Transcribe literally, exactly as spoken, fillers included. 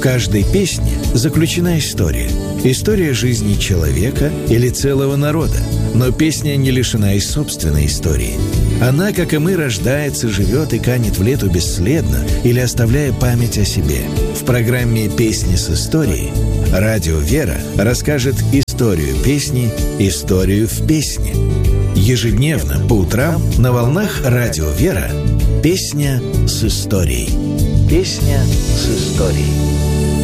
каждой песне заключена история. История жизни человека или целого народа. Но песня не лишена и собственной истории. Она, как и мы, рождается, живет и канет в лету бесследно или оставляя память о себе. В программе «Песни с историей» Радио Вера расскажет историю песни, историю в песне. Ежедневно по утрам на волнах Радио Вера «Песня с историей». Песня с историей.